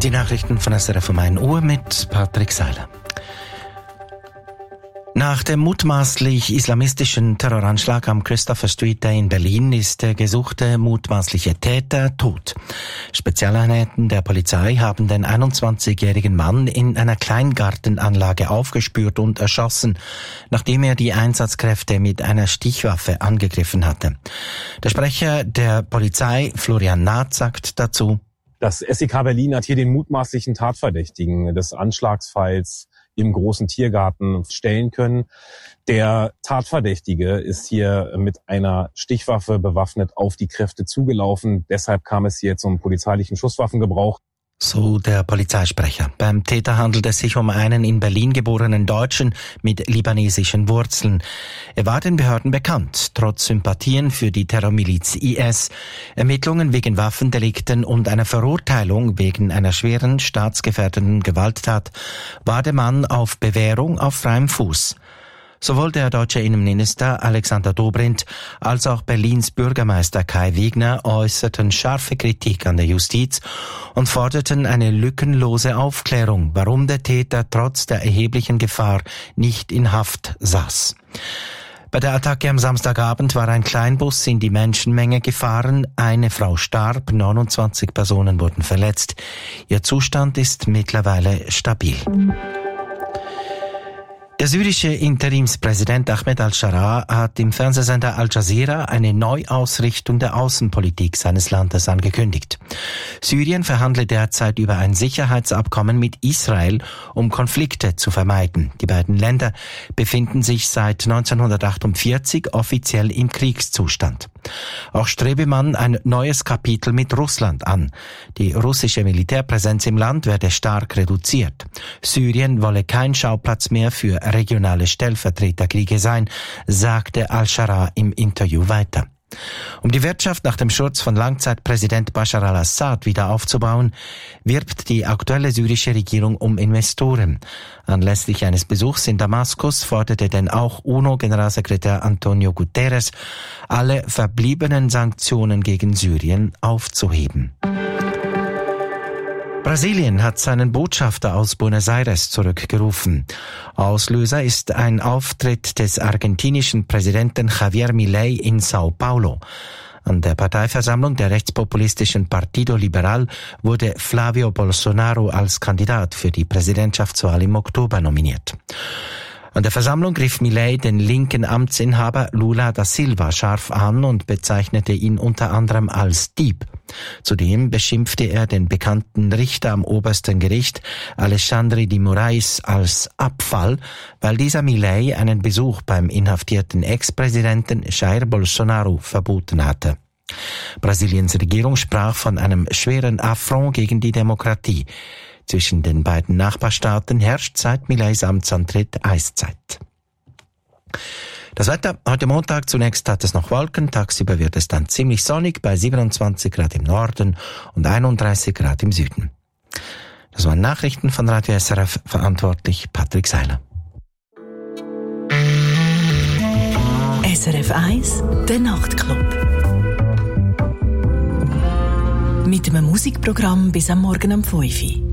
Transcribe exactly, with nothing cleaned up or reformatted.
Die Nachrichten von S R F um ein Uhr mit Patrick Seiler. Nach dem mutmaßlich islamistischen Terroranschlag am Christopher Street Day in Berlin ist der gesuchte mutmaßliche Täter tot. Spezialeinheiten der Polizei haben den einundzwanzigjährigen Mann in einer Kleingartenanlage aufgespürt und erschossen, nachdem er die Einsatzkräfte mit einer Stichwaffe angegriffen hatte. Der Sprecher der Polizei, Florian Naht, sagt dazu: Das S E K Berlin hat hier den mutmaßlichen Tatverdächtigen des Anschlagsfalls im großen Tiergarten stellen können. Der Tatverdächtige ist hier mit einer Stichwaffe bewaffnet auf die Kräfte zugelaufen. Deshalb kam es hier zum polizeilichen Schusswaffengebrauch. So der Polizeisprecher. Beim Täter handelt es sich um einen in Berlin geborenen Deutschen mit libanesischen Wurzeln. Er war den Behörden bekannt, trotz Sympathien für die Terrormiliz I S. Ermittlungen wegen Waffendelikten und einer Verurteilung wegen einer schweren staatsgefährdenden Gewalttat war der Mann auf Bewährung auf freiem Fuß. Sowohl der deutsche Innenminister Alexander Dobrindt als auch Berlins Bürgermeister Kai Wegner äußerten scharfe Kritik an der Justiz und forderten eine lückenlose Aufklärung, warum der Täter trotz der erheblichen Gefahr nicht in Haft saß. Bei der Attacke am Samstagabend war ein Kleinbus in die Menschenmenge gefahren. Eine Frau starb, neunundzwanzig Personen wurden verletzt. Ihr Zustand ist mittlerweile stabil. Der syrische Interimspräsident Ahmed al-Sharaa hat im Fernsehsender Al Jazeera eine Neuausrichtung der Außenpolitik seines Landes angekündigt. Syrien verhandelt derzeit über ein Sicherheitsabkommen mit Israel, um Konflikte zu vermeiden. Die beiden Länder befinden sich seit neunzehnhundertachtundvierzig offiziell im Kriegszustand. Auch strebe man ein neues Kapitel mit Russland an. Die russische Militärpräsenz im Land werde stark reduziert. Syrien wolle kein Schauplatz mehr für regionale Stellvertreterkriege sein, sagte al-Sharaa im Interview weiter. Um die Wirtschaft nach dem Sturz von Langzeitpräsident Bashar al-Assad wieder aufzubauen, wirbt die aktuelle syrische Regierung um Investoren. Anlässlich eines Besuchs in Damaskus forderte denn auch UNO-Generalsekretär Antonio Guterres, alle verbliebenen Sanktionen gegen Syrien aufzuheben. Brasilien hat seinen Botschafter aus Buenos Aires zurückgerufen. Auslöser ist ein Auftritt des argentinischen Präsidenten Javier Milei in Sao Paulo. An der Parteiversammlung der rechtspopulistischen Partido Liberal wurde Flavio Bolsonaro als Kandidat für die Präsidentschaftswahl im Oktober nominiert. An der Versammlung griff Milei den linken Amtsinhaber Lula da Silva scharf an und bezeichnete ihn unter anderem als Dieb. Zudem beschimpfte er den bekannten Richter am obersten Gericht, Alexandre de Moraes, als Abfall, weil dieser Milei einen Besuch beim inhaftierten Ex-Präsidenten Jair Bolsonaro verboten hatte. Brasiliens Regierung sprach von einem schweren Affront gegen die Demokratie. Zwischen den beiden Nachbarstaaten herrscht seit Mileis Amtsantritt Eiszeit. Das Wetter heute Montag: zunächst hat es noch Wolken, tagsüber wird es dann ziemlich sonnig bei siebenundzwanzig Grad im Norden und einunddreißig Grad im Süden. Das waren Nachrichten von Radio S R F, verantwortlich Patrick Seiler. S R F eins, der Nachtclub. Mit einem Musikprogramm bis am Morgen um fünf Uhr.